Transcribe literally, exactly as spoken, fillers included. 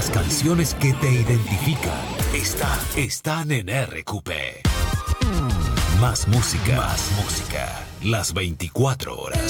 Las canciones que te identifican están, están en R Q P. Más música, más música. Las veinticuatro horas.